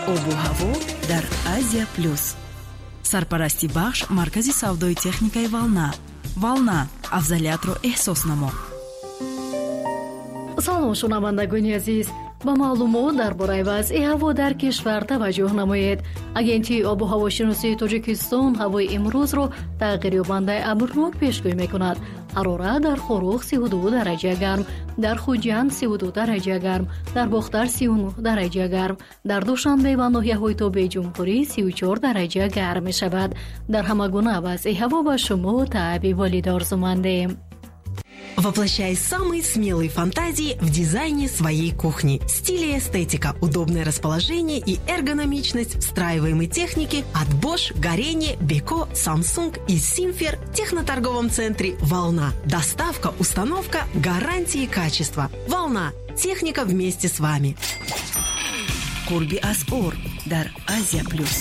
обу ҳаво дар Азия Плюс. Сарпарасти бахш маркази савдои техникаи Волна. Волна, афзалиятро эҳсос намо. салом шунавандагони азиз, ба маълумот дар бораи вазъи ҳаво дар кишвар таваҷҷӯҳ намоед. Агентии обу ҳавошиносии Тоҷикистон ҳавои имрӯзро тағйирёбандаи абрнок пешгӯӣ мекунад. ҳарорат дар Хорух 32 дараҷа гарм, дар Хуҷанд 32 дараҷа гарм, дар Бохтар 39 дараҷа гарм, дар Душанбе ва ноҳияҳои Тобеҷумҳурӣ 34 дараҷа гарм мешавад. Дар ҳама гуна вазъи ҳаво ба шумо таъби волид орзумандем. Воплощай самые смелые фантазии в дизайне своей кухни. Стиль и эстетика, удобное расположение и эргономичность встраиваемой техники от Bosch, Горение, Beko, Samsung и Simfer в техноторговом центре «Волна». Доставка, установка, гарантии качества. «Волна». Техника вместе с вами. Курби Асор дар Азия Плюс.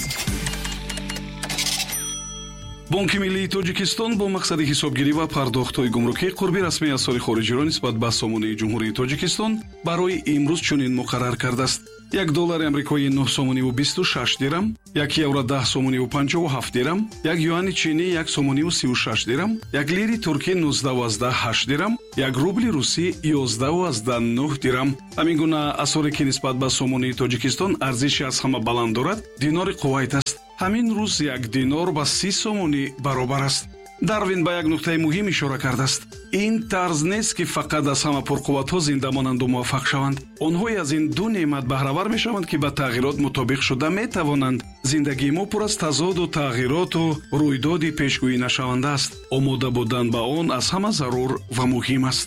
Бонки Миллии Тоҷикистон бо мақсади ҳисобгирӣ ва пардохтҳои гумрукӣ қурби расмии асъори хориҷиро нисбат ба сомонаи ҷумҳурии Тоҷикистон барои имрӯз чунин муқаррар кардааст. $1 амрикоӣ 9 сомониву 26 дирам, €1 10 сомониву 57 дирам, $1 чинӣ 1 сомониву 36 дирам, $1 туркӣ 19,8 дирам, $1 рубли русӣ 11,9 дирам. Ҳамин гуна асъоре ки нисбат ба сомонаи Тоҷикистон арзиши аз ҳама баланд дорад, динори Кувайт аст. ҳамин рӯз 1 динор ба 30 сомонӣ баробар аст. Дарвин ба як нуқтаи муҳим ишора кардааст. Ин тарз нест ки фақат аз ҳама пурқувватҳо зинда монанду муваффақ шаванд. онҳое аз ин ду неъмат баҳравар мешаванд ки ба тағйирот мутобиқ шуда метавонанд. зиндагии мо пур аз тазоду тағйироту рӯйдоди пешгӯинашаванда аст. омода будан ба он аз ҳама зарур ва муҳим аст.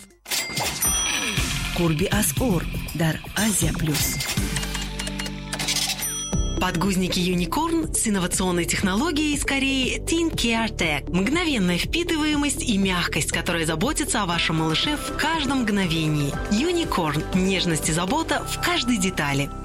Курби Асор дар Азия Плюс. Подгузники Unicorn с инновационной технологией из Кореи Teen Care Tech. Мгновенная впитываемость и мягкость, которая заботится о вашем малыше в каждом мгновении. Unicorn. Нежность и забота в каждой детали.